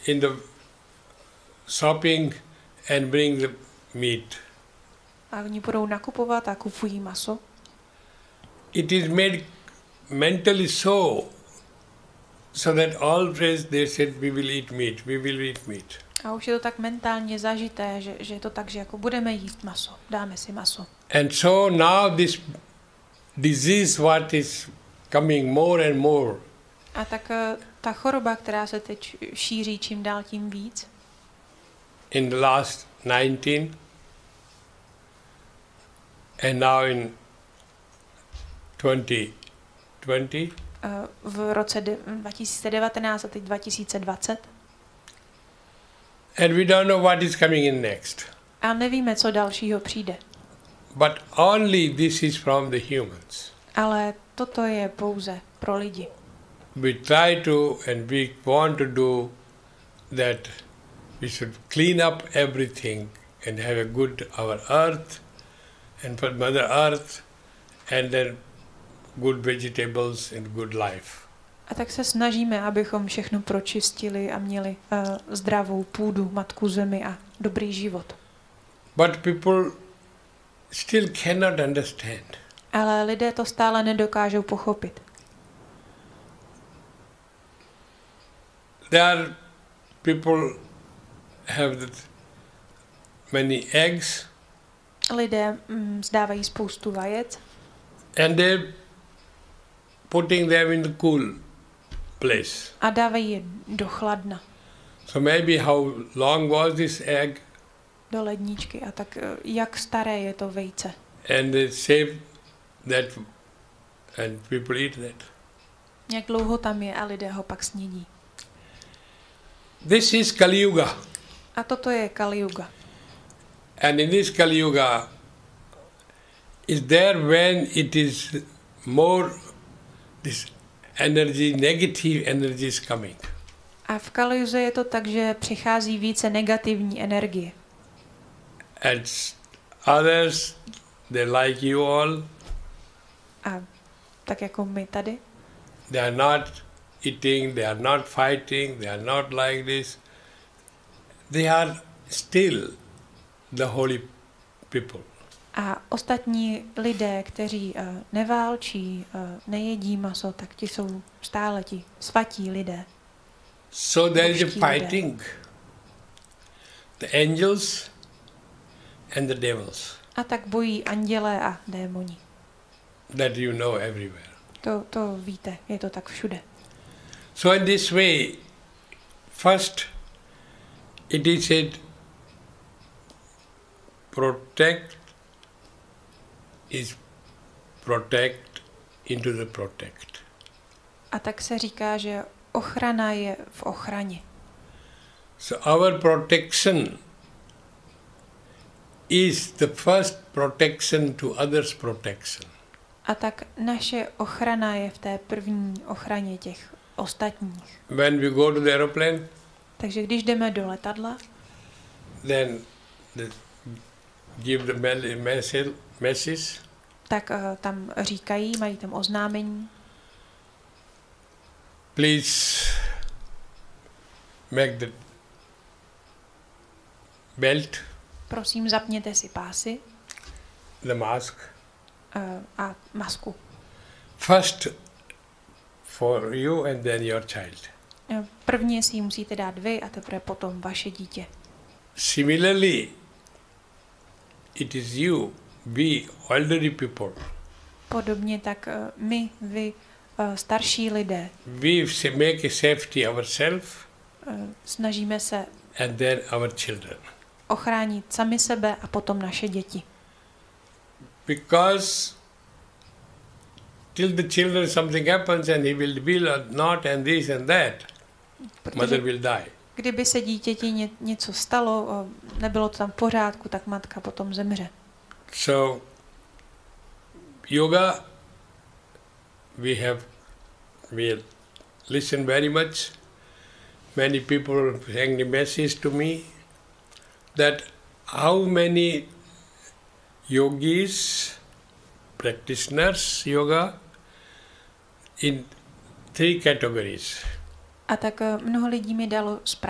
in the shopping and bring the meat. A oni budou nakupovat a kupují maso. It is made mentally so that always they said we will eat meat. A už je to tak mentálně zažité, že je to tak, že jako budeme jíst maso, dáme si maso. And so now this disease what is coming more and more. A tak ta choroba, která se teď šíří čím dál tím víc. In the last 19 and now in 2020. V roce 2019 a teď 2020. And we don't know what is coming in next. A nevíme, co dalšího přijde. But only this is from the humans. Ale toto je pouze pro lidi. We try to and we want to do that we should clean up everything and have a good our earth and for Mother Earth and then good vegetables and good life. A tak se snažíme, abychom všechno pročistili a měli zdravou půdu, matku zemi a dobrý život. But people still cannot understand. Ale lidé to stále nedokážou pochopit. There are people have many eggs. Lidé zdávají spoustu vajec. And they're putting them in the cool place. A dávají je do chladna. So maybe how long was this egg? Do ledničky. A tak jak staré je to vejce. And they save that and people eat that. Jak dlouho tam je a lidé ho pak snědí. This is Kali Yuga. A toto je Kali Yuga. And in this Kali Yuga is there when it is more this energy, negative energy is coming. A v Kali Yuze je to tak, že přichází více negativní energie. And others, they like you all. A tak jako my tady. They are not eating, they are not fighting, they are not like this. They are still the holy people. A ostatní lidé, kteří neválčí, nejedí maso, tak ti jsou stále ti svatí lidé. So there is a fighting. The angels and the devils. A tak bojí andělé a démoni. That you know everywhere. To víte, je to tak všude. So in this way, first it is said protect into the protect. A tak se říká, že ochrana je v ochraně. So our protection is the first protection to others' protection. A tak naše ochrana je v té první ochraně těch ostatních. When we go to the aeroplane, takže když jdeme do letadla, then give the message. Tak tam říkají, mají tam oznámení. Please make the belt. Prosím, zapněte si pásy. The mask. A masku. First for you and then your child. Prvně si ji musíte dát vy a teprve potom vaše dítě. Similarly, it is you, we, elderly people. Podobně tak my, vy, starší lidé. We make a safety ourselves. Snažíme se and then our children. Ochránit sami sebe a potom naše děti. Because till the children something happens and he will be not and this and that, mother will die. Kdyby se dítěti něco stalo, nebylo to tam v pořádku, tak matka potom zemře. So yoga we listen very much. Many people send the message to me that how many yogis, practitioners yoga in 3 categories. A tak mnoho lidí mi dalo